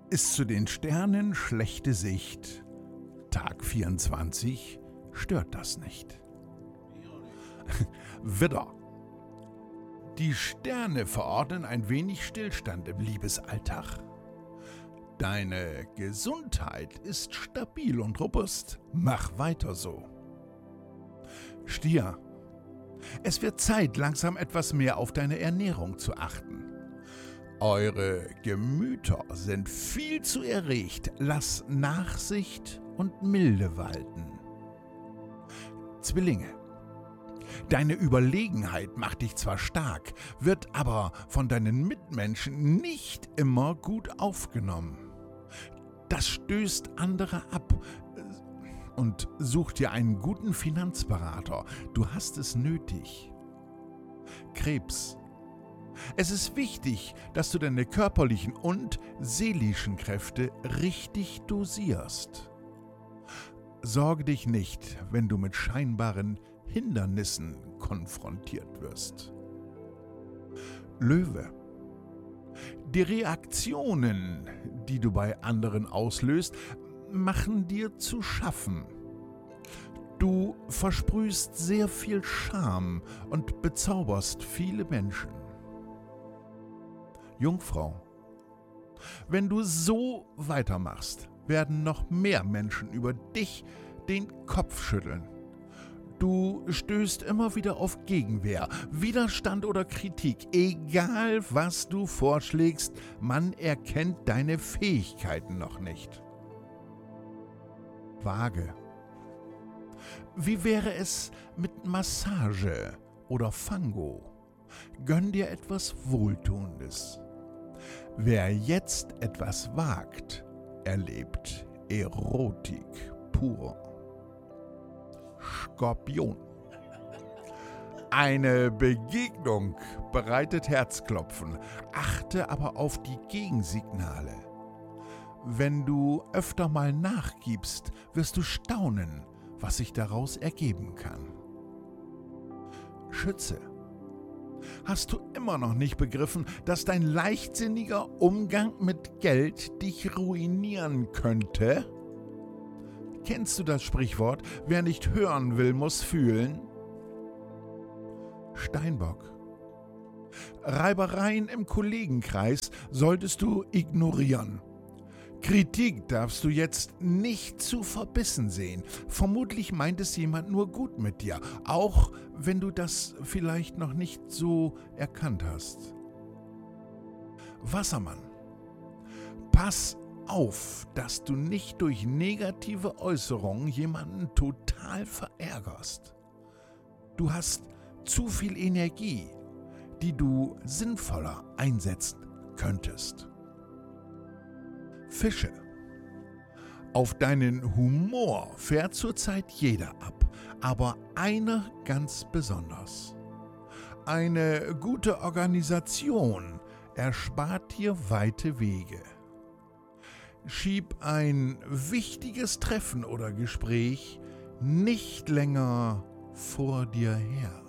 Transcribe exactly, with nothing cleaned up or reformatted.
Ist zu den Sternen schlechte Sicht. Tag vierundzwanzig stört das nicht. Widder. Die Sterne verordnen ein wenig Stillstand im Liebesalltag. Deine Gesundheit ist stabil und robust. Mach weiter so. Stier. Es wird Zeit, langsam etwas mehr auf deine Ernährung zu achten. Eure Gemüter sind viel zu erregt. Lass Nachsicht und Milde walten. Zwillinge. Deine Überlegenheit macht dich zwar stark, wird aber von deinen Mitmenschen nicht immer gut aufgenommen. Das stößt andere ab. Und such dir einen guten Finanzberater. Du hast es nötig. Krebs. Es ist wichtig, dass du deine körperlichen und seelischen Kräfte richtig dosierst. Sorge dich nicht, wenn du mit scheinbaren Hindernissen konfrontiert wirst. Löwe. Die Reaktionen, die du bei anderen auslöst, machen dir zu schaffen. Du versprühst sehr viel Charme und bezauberst viele Menschen. Jungfrau. Wenn du so weitermachst, werden noch mehr Menschen über dich den Kopf schütteln. Du stößt immer wieder auf Gegenwehr, Widerstand oder Kritik. Egal, was du vorschlägst, man erkennt deine Fähigkeiten noch nicht. Waage. Wie wäre es mit Massage oder Fango? Gönn dir etwas Wohltuendes. Wer jetzt etwas wagt, erlebt Erotik pur. Skorpion. Eine Begegnung bereitet Herzklopfen, achte aber auf die Gegensignale. Wenn du öfter mal nachgibst, wirst du staunen, was sich daraus ergeben kann. Schütze. Hast du immer noch nicht begriffen, dass dein leichtsinniger Umgang mit Geld dich ruinieren könnte? Kennst du das Sprichwort, wer nicht hören will, muss fühlen? Steinbock. Reibereien im Kollegenkreis solltest du ignorieren. Kritik darfst du jetzt nicht zu verbissen sehen. Vermutlich meint es jemand nur gut mit dir, auch wenn du das vielleicht noch nicht so erkannt hast. Wassermann. Pass auf, dass du nicht durch negative Äußerungen jemanden total verärgerst. Du hast zu viel Energie, die du sinnvoller einsetzen könntest. Fische. Auf deinen Humor fährt zurzeit jeder ab, aber einer ganz besonders. Eine gute Organisation erspart dir weite Wege. Schieb ein wichtiges Treffen oder Gespräch nicht länger vor dir her.